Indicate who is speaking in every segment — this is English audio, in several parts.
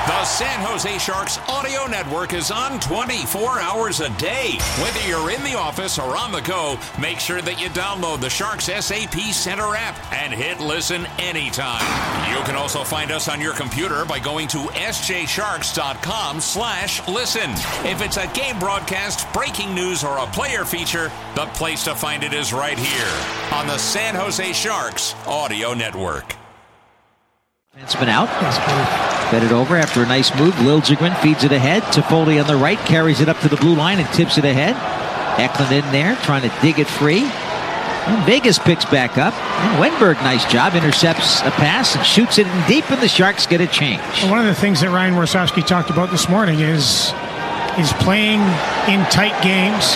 Speaker 1: The San Jose Sharks audio network is on 24 hours a day. Whether you're in the office or on the go, make sure that you download the Sharks SAP Center app and hit listen anytime. You can also find us on your computer by going to sjsharks.com/listen. If it's a game broadcast, breaking news, or a player feature, the place to find it is right here on the San Jose Sharks audio network.
Speaker 2: Defenseman out. Fed it over after a nice move. Liljegren feeds it ahead. Toffoli on the right carries it up to the blue line and tips it ahead. Eklund in there trying to dig it free. And Vegas picks back up. And Wenberg, nice job, intercepts a pass and shoots it in deep, and the Sharks get a change.
Speaker 3: One of the things that Ryan Warsawski talked about this morning is playing in tight games.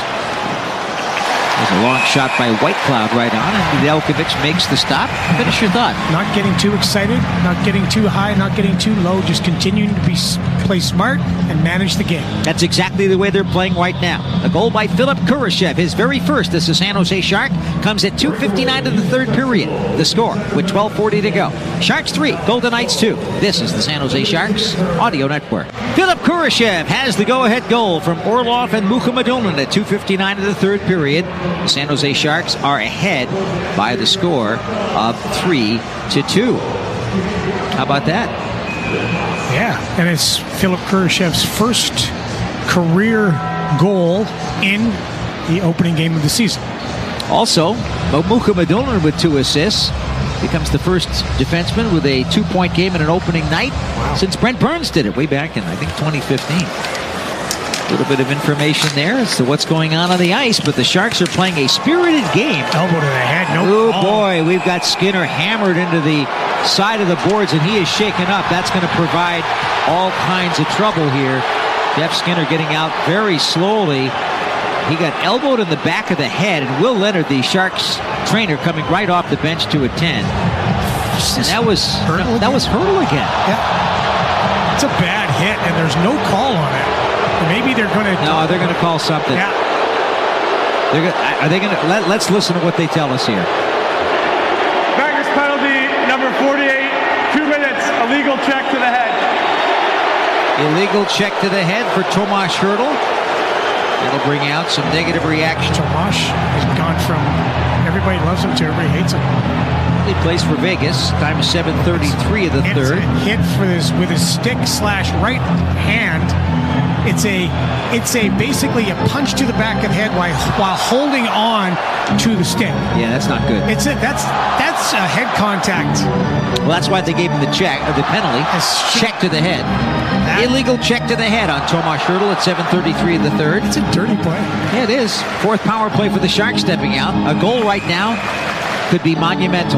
Speaker 2: There's a long shot by Whitecloud right on, and Nedeljkovic makes the stop. Finish your thought.
Speaker 3: Not getting too excited, not getting too high, not getting too low, just continuing to play smart and manage the game.
Speaker 2: That's exactly the way they're playing right now. A goal by Philip Kurashev, his very first as a San Jose Shark, comes at 2:59 of the third period. The score with 12:40 to go. Sharks 3, Golden Knights 2. This is the San Jose Sharks audio network. Philip Kurashev has the go-ahead goal from Orlov and Mukhamadullin at 2:59 of the third period. The San Jose Sharks are ahead by the score of 3-2. How about that?
Speaker 3: Yeah, and it's Philip Kurashev's first career goal in the opening game of the season.
Speaker 2: Also, Mukhamadullin with 2 assists becomes the first defenseman with a 2-point game in an opening night since Brent Burns did it way back in, I think, 2015. A little bit of information there as to what's going on the ice, but the Sharks are playing a spirited game.
Speaker 3: Elbow to the head.
Speaker 2: Oh, boy, we've got Skinner hammered into the side of the boards, and he is shaken up. That's going to provide all kinds of trouble here. Jeff Skinner getting out very slowly. He got elbowed in the back of the head, and Will Leonard, the Sharks trainer, coming right off the bench to attend. And that was Hurdle again.
Speaker 3: Yeah. It's a bad hit, and there's no call on it. Maybe they're going to...
Speaker 2: No, they're going to call something.
Speaker 3: Yeah.
Speaker 2: Are they going to... Let's listen to what they tell us here.
Speaker 4: Backers penalty, number 48, 2 minutes, illegal check to the head.
Speaker 2: Illegal check to the head for Tomas Hurdle. That'll bring out some negative reaction.
Speaker 3: Tomas has gone from everybody loves him to everybody hates him.
Speaker 2: He plays for Vegas. Time is 7:33 of the third.
Speaker 3: Hit for this with his stick/right hand. It's basically a punch to the back of the head while holding on to the stick.
Speaker 2: Yeah, that's not good.
Speaker 3: That's a head contact.
Speaker 2: Well, that's why they gave him the penalty. Check to the head. Illegal check to the head on Tomas Hurdle at 7:33 of the third.
Speaker 3: It's a dirty play.
Speaker 2: Yeah, it is. Fourth power play for the Sharks stepping out. A goal right now could be monumental.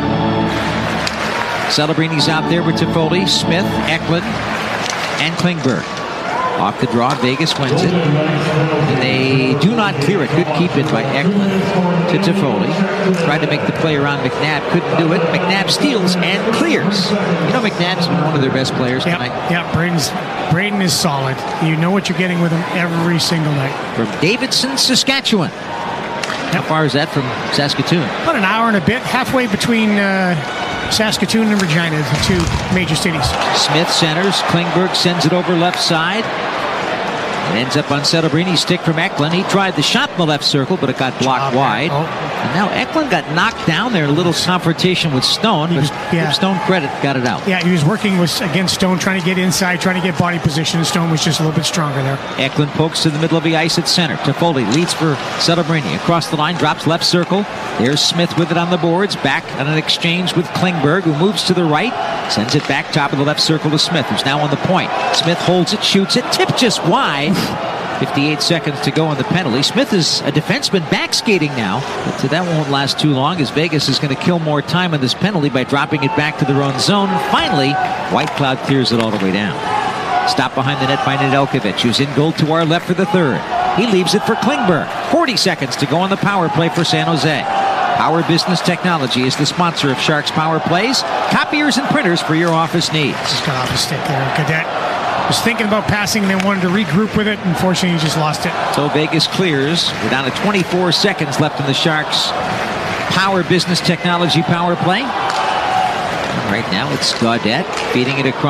Speaker 2: Celebrini's out there with Toffoli, Smith, Eklund, and Klingberg. Off the draw, Vegas wins it. And they do not clear it. Good keep in by Eklund to Toffoli. Tried to make the play around McNabb. Couldn't do it. McNabb steals and clears. You know McNabb's been one of their best players tonight.
Speaker 3: Yeah, Braden is solid. You know what you're getting with him every single night.
Speaker 2: From Davidson, Saskatchewan. How far is that from Saskatoon?
Speaker 3: About an hour and a bit. Halfway between Saskatoon and Regina, the two major cities.
Speaker 2: Smith centers. Klingberg sends it over left side. It ends up on Celebrini's stick from Eklund. He tried the shot in the left circle, but it got blocked wide. And now Eklund got knocked down there in a little confrontation with Stone. But give Stone credit, got it out.
Speaker 3: Yeah, he was working against Stone, trying to get inside, trying to get body position, and Stone was just a little bit stronger there.
Speaker 2: Eklund pokes to the middle of the ice at center. Toffoli leads for Celebrini. Across the line, drops left circle. There's Smith with it on the boards. Back on an exchange with Klingberg, who moves to the right. Sends it back top of the left circle to Smith, who's now on the point. Smith holds it, shoots it, tipped just wide. 58 seconds to go on the penalty. Smith is a defenseman back skating now, but that won't last too long as Vegas is going to kill more time on this penalty by dropping it back to their own zone. Finally, Whitecloud clears it all the way down. Stopped behind the net by Nedeljkovic, who's in goal to our left for the third. He leaves it for Klingberg. 40 seconds to go on the power play for San Jose. Power Business Technology is the sponsor of Sharks Power Plays. Copiers and printers for your office needs.
Speaker 3: Just got off his stick there. Cadet was thinking about passing and then wanted to regroup with it. Unfortunately, he just lost it.
Speaker 2: So Vegas clears. We're down to 24 seconds left in the Sharks Power Business Technology Power Play. And right now it's Gaudette feeding it across.